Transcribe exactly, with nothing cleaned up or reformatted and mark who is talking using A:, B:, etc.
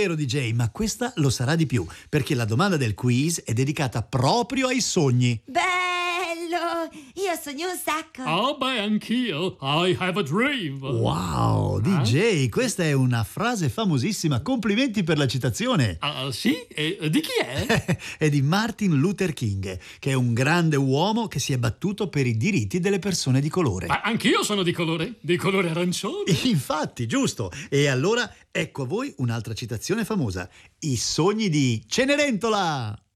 A: vero D J, ma questa lo sarà di più, perché la domanda del quiz è dedicata proprio ai sogni.
B: Bello! Io sogno un sacco.
C: Oh, beh, anch'io. I have a dream.
A: Wow, D J, questa è una frase famosissima. Complimenti per la citazione.
C: Ah, sì? E di chi è?
A: È di Martin Luther King, che è un grande uomo che si è battuto per i diritti delle persone di colore.
C: Ma anch'io sono di colore, di colore arancione.
A: Infatti, giusto. E allora ecco a voi un'altra citazione famosa. I sogni di Cenerentola.